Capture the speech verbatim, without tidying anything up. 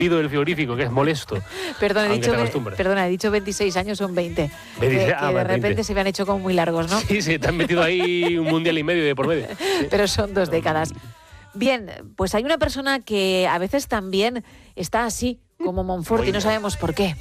pido del frigorífico, que es molesto. Perdón, he aunque dicho, te ve- acostumbres. perdona, he dicho veintiséis años, son veinte. veintiséis, Que, ah, que de vale, repente veinte. se me han hecho como muy largos, ¿no? Sí, sí, te han metido ahí un mundial y medio de por medio. Sí. Pero son dos décadas. Bien, pues hay una persona que a veces también está así, como Monfort, y no sabemos por qué.